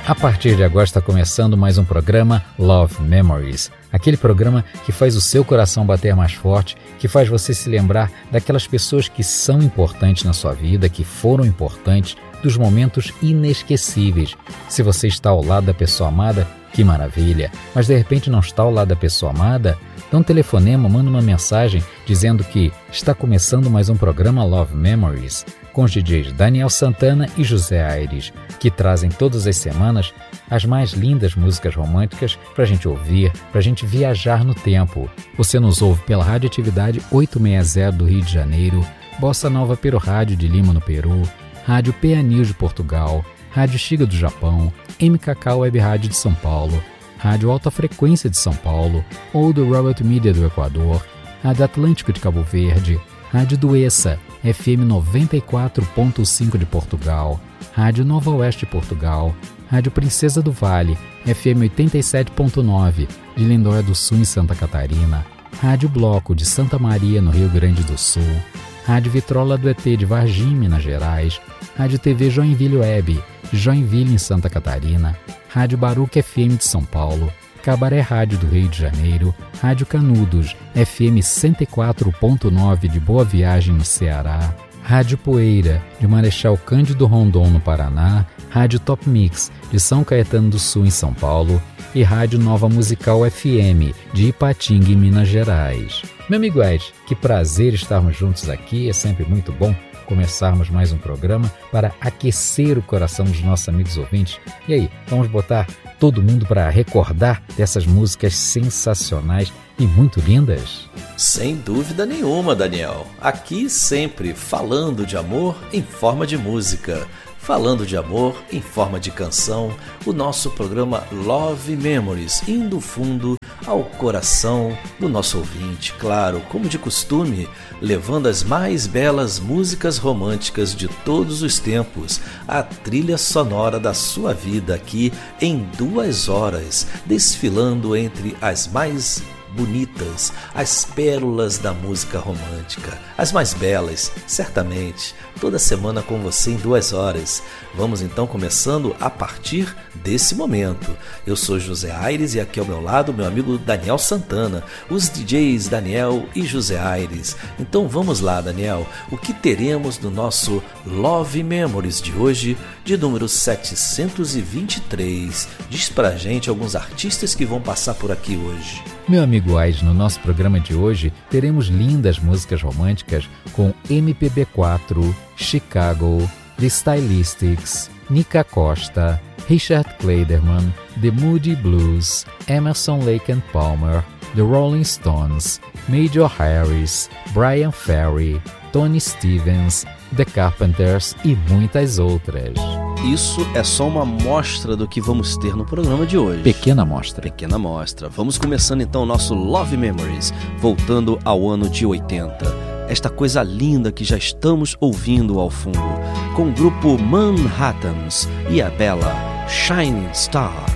A partir de agora está começando mais um programa Love Memories, aquele programa que faz o seu coração bater mais forte, que faz você se lembrar daquelas pessoas que são importantes na sua vida, que foram importantes, dos momentos inesquecíveis. Se você está ao lado da pessoa amada, que maravilha, mas de repente não está ao lado da pessoa amada, dá um telefonema, manda uma mensagem dizendo que está começando mais um programa Love Memories, com os DJs Daniel Santana e José Aires, que trazem todas as semanas as mais lindas músicas românticas para a gente ouvir, para a gente viajar no tempo. Você nos ouve pela Radioatividade 860 do Rio de Janeiro, Bossa Nova Peru Rádio de Lima, no Peru, Rádio PA News de Portugal, Rádio Xiga do Japão, MKK Web Rádio de São Paulo, Rádio Alta Frequência de São Paulo, ou do Robert Media do Equador, Rádio Atlântico de Cabo Verde, Rádio Duessa, FM 94.5 de Portugal, Rádio Nova Oeste de Portugal, Rádio Princesa do Vale, FM 87.9 de Lindóia do Sul, em Santa Catarina, Rádio Bloco de Santa Maria, no Rio Grande do Sul, Rádio Vitrola do ET de Varginha, Minas Gerais, Rádio TV Joinville Web, Joinville, em Santa Catarina, Rádio Baruch FM de São Paulo, Cabaré Rádio do Rio de Janeiro, Rádio Canudos, FM 104.9 de Boa Viagem, no Ceará, Rádio Poeira, de Marechal Cândido Rondon, no Paraná, Rádio Top Mix, de São Caetano do Sul, em São Paulo, e Rádio Nova Musical FM, de Ipatinga, em Minas Gerais. Meu amigo Ed, que prazer estarmos juntos aqui, é sempre muito bom começarmos mais um programa para aquecer o coração dos nossos amigos ouvintes. E aí, vamos botar todo mundo para recordar dessas músicas sensacionais e muito lindas? Sem dúvida nenhuma, Daniel. Aqui sempre falando de amor em forma de música. Falando de amor em forma de canção, o nosso programa Love Memories, indo fundo ao coração do nosso ouvinte, claro, como de costume, levando as mais belas músicas românticas de todos os tempos, a trilha sonora da sua vida aqui em 2 horas, desfilando entre as mais bonitas, as pérolas da música romântica, as mais belas, certamente, toda semana com você em 2 horas. Vamos então começando a partir desse momento. Eu sou José Aires e aqui ao meu lado meu amigo Daniel Santana, os DJs Daniel e José Aires. Então vamos lá, Daniel, o que teremos no nosso Love Memories de hoje, de número 723? Diz pra gente alguns artistas que vão passar por aqui hoje. Meu amigo Ais, no nosso programa de hoje teremos lindas músicas românticas com MPB4, Chicago, The Stylistics, Nica Costa, Richard Clayderman, The Moody Blues, Emerson Lake and Palmer, The Rolling Stones, Major Harris, Brian Ferry, Tony Stevens, The Carpenters e muitas outras. Isso é só uma amostra do que vamos ter no programa de hoje. Pequena amostra. Pequena amostra. Vamos começando então o nosso Love Memories, voltando ao ano de 80. Esta coisa linda que já estamos ouvindo ao fundo, com o grupo Manhattans e a bela Shining Star.